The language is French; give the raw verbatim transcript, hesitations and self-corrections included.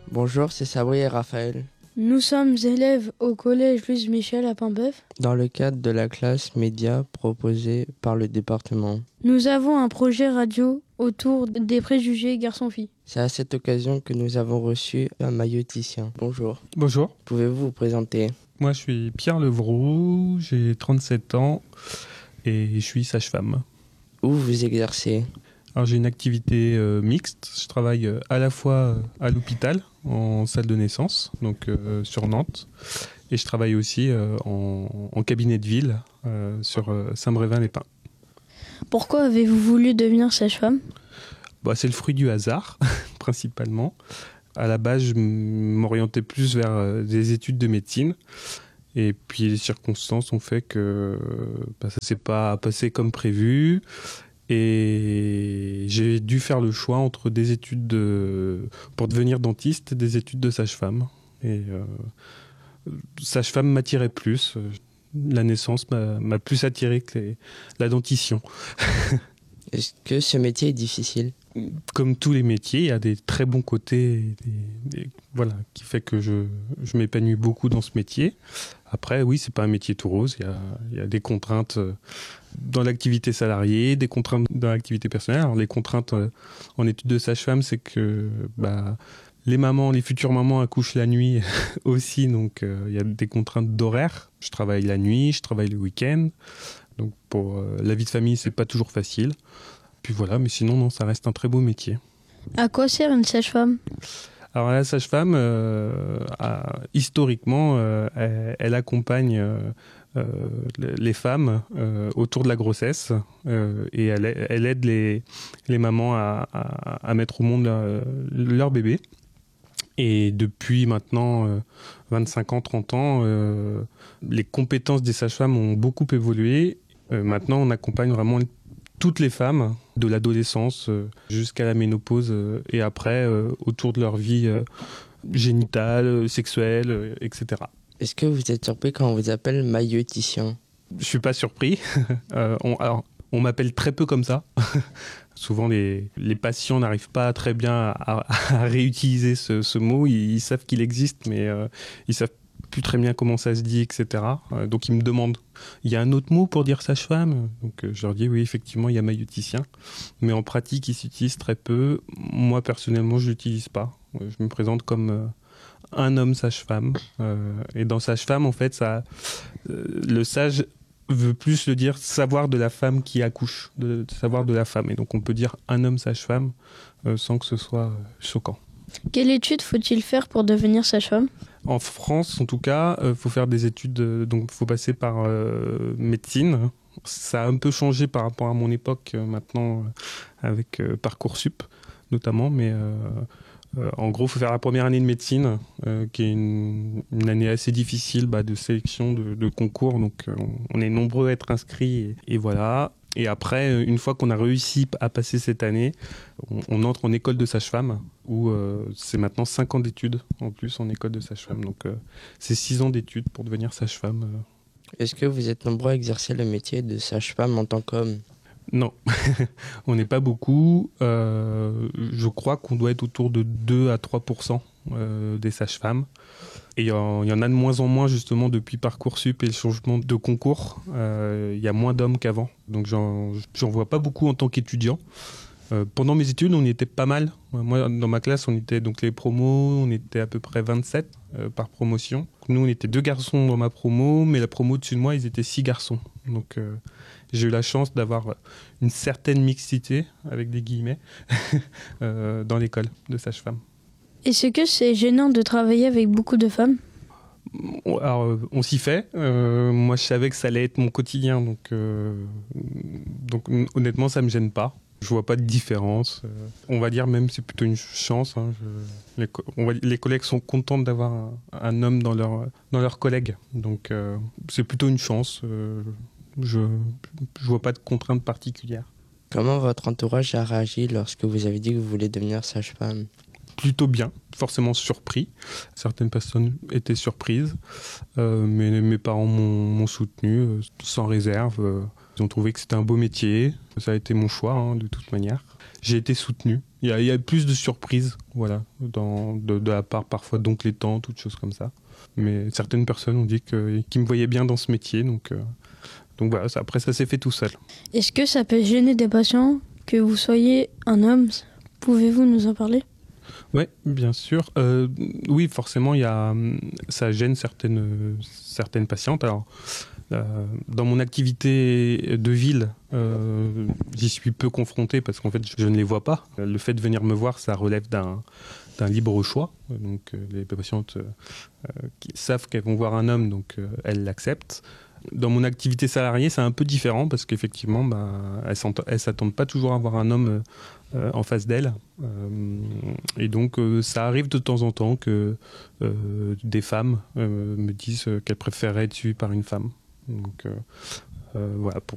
Bonjour, c'est Sabri et Raphaël. Nous sommes élèves au collège Louise Michel à Paimboeuf. Dans le cadre de la classe média proposée par le département. Nous avons un projet radio autour des préjugés garçons-filles. C'est à cette occasion que nous avons reçu un mailloticien. Bonjour. Bonjour. Pouvez-vous vous présenter? Moi, je suis Pierre Levroux, j'ai trente-sept ans et je suis sage-femme. Où vous exercez? Alors, j'ai une activité euh, mixte. Je travaille euh, à la fois euh, à l'hôpital, en salle de naissance, donc euh, sur Nantes, et je travaille aussi euh, en, en cabinet de ville euh, sur euh, Saint-Brévin-les-Pins. Pourquoi avez-vous voulu devenir sage-femme? Bah, c'est le fruit du hasard, principalement. À la base, je m'orientais plus vers euh, des études de médecine. Et puis les circonstances ont fait que bah, ça ne s'est pas passé comme prévu. Et j'ai dû faire le choix entre des études de... pour devenir dentiste et des études de sage-femme. Et euh, sage-femme m'attirait plus. La naissance m'a, m'a plus attiré que les... la dentition. Est-ce que ce métier est difficile? Comme tous les métiers, il y a des très bons côtés, des, des, voilà, qui fait que je, je m'épanouis beaucoup dans ce métier. Après, oui, c'est pas un métier tout rose. Il y a, il y a des contraintes dans l'activité salariée, des contraintes dans l'activité personnelle. Alors, les contraintes en études de sage-femme, c'est que bah, les mamans, les futures mamans accouchent la nuit aussi, donc euh, il y a des contraintes d'horaire. Je travaille la nuit, je travaille le week-end. Donc pour euh, la vie de famille, c'est pas toujours facile. Puis voilà, mais sinon, non, ça reste un très beau métier. À quoi sert une sage-femme? Alors la sage-femme, euh, a, historiquement, euh, elle, elle accompagne euh, euh, les femmes euh, autour de la grossesse euh, et elle, elle aide les, les mamans à, à, à mettre au monde leur, leur bébé. Et depuis maintenant euh, vingt-cinq ans, trente ans, euh, les compétences des sages-femmes ont beaucoup évolué. Euh, maintenant, on accompagne vraiment toutes les femmes, de l'adolescence euh, jusqu'à la ménopause euh, et après, euh, autour de leur vie euh, génitale, sexuelle, euh, et cetera. Est-ce que vous êtes surpris quand on vous appelle mailloticien? Je suis pas surpris. euh, on, alors, on m'appelle très peu comme ça. Souvent, les, les patients n'arrivent pas très bien à, à, à réutiliser ce, ce mot. Ils, ils savent qu'il existe, mais euh, ils savent plus très bien comment ça se dit, et cetera. Euh, donc ils me demandent, il y a un autre mot pour dire sage-femme? Donc euh, je leur dis oui, effectivement, il y a mailloticien. Mais en pratique, il s'utilise très peu. Moi, personnellement, je l'utilise pas. Je me présente comme euh, un homme sage-femme. Euh, et dans sage-femme, en fait, ça, euh, le sage veut plus le dire savoir de la femme qui accouche, de, de savoir de la femme. Et donc on peut dire un homme sage-femme euh, sans que ce soit choquant. Quelle étude faut-il faire pour devenir sage-femme? En France, en tout cas, il euh, faut faire des études, euh, donc il faut passer par euh, médecine. Ça a un peu changé par rapport à mon époque euh, maintenant, euh, avec euh, Parcoursup notamment, mais euh, euh, en gros, il faut faire la première année de médecine, euh, qui est une, une année assez difficile bah, de sélection, de, de concours, donc euh, on est nombreux à être inscrits, et, et voilà. Et après, une fois qu'on a réussi à passer cette année, on, on entre en école de sage-femme, où euh, c'est maintenant cinq ans d'études en plus en école de sage-femme. Donc euh, c'est six ans d'études pour devenir sage-femme. Euh. Est-ce que vous êtes nombreux à exercer le métier de sage-femme en tant qu'homme? Non, on n'est pas beaucoup. Euh, je crois qu'on doit être autour de deux à trois pour cent euh, des sages-femmes. Et il y, y en a de moins en moins justement depuis Parcoursup et le changement de concours. Euh, il y a moins d'hommes qu'avant. Donc j'en, j'en vois pas beaucoup en tant qu'étudiant. Euh, pendant mes études, on y était pas mal. Moi, dans ma classe, on était donc les promos, on était à peu près vingt-sept euh, par promotion. Nous, on était deux garçons dans ma promo, mais la promo au-dessus de moi, ils étaient six garçons. Donc euh, j'ai eu la chance d'avoir une certaine mixité, avec des guillemets, euh, dans l'école de sage-femme. Est-ce que c'est gênant de travailler avec beaucoup de femmes? Alors, on s'y fait. Euh, moi, je savais que ça allait être mon quotidien, donc, euh, donc honnêtement, ça me gêne pas. Je vois pas de différence. Euh, on va dire même c'est plutôt une chance. Hein. Je, les, on va, les collègues sont contents d'avoir un, un homme dans leur dans leurs collègues, donc euh, c'est plutôt une chance. Euh, je je vois pas de contraintes particulières. Comment votre entourage a réagi lorsque vous avez dit que vous voulez devenir sage-femme? Plutôt bien, forcément surpris. Certaines personnes étaient surprises, euh, mais mes parents m'ont, m'ont soutenu euh, sans réserve. Euh, ils ont trouvé que c'était un beau métier. Ça a été mon choix, hein, de toute manière. J'ai été soutenu Il y a, il y a plus de surprises, voilà, dans, de, de la part parfois d'oncles et tantes, toutes choses comme ça. Mais certaines personnes ont dit que, qu'ils me voyaient bien dans ce métier, donc, euh, donc voilà, ça, après ça s'est fait tout seul. Est-ce que ça peut gêner des patients que vous soyez un homme? Pouvez-vous nous en parler? Oui, bien sûr. Euh, oui, forcément, il y a, ça gêne certaines, certaines patientes. Alors, euh, dans mon activité de ville, euh, j'y suis peu confronté parce qu'en fait, je ne les vois pas. Le fait de venir me voir, ça relève d'un, d'un libre choix. Donc, euh, les patientes euh, qui savent qu'elles vont voir un homme, donc euh, elles l'acceptent. Dans mon activité salariée, c'est un peu différent parce qu'effectivement, bah, elles ne s'attendent pas toujours à voir un homme euh, en face d'elles. Euh, et donc, euh, ça arrive de temps en temps que euh, des femmes euh, me disent qu'elles préféraient être suivies par une femme. Donc, euh, euh, voilà, pour